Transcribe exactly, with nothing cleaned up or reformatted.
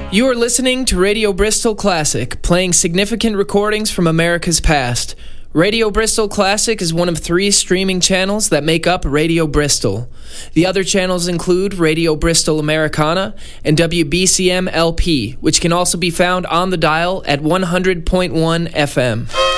You are listening to Radio Bristol Classic, playing significant recordings from America's past. Radio Bristol Classic is one of three streaming channels that make up Radio Bristol. The other channels include Radio Bristol Americana and W B C M L P, which can also be found on the dial at one hundred point one F M.